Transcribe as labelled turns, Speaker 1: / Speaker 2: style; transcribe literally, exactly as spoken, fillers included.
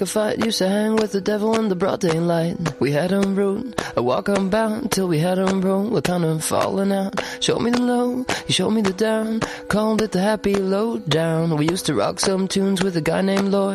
Speaker 1: A fight, used to hang with the devil in the broad daylight. We had him root, a walk unbound, till we had him roll. We're kind of falling out. Showed me the low, he showed me the down. Called it the happy low down. We used to rock some tunes with a guy named Lloyd.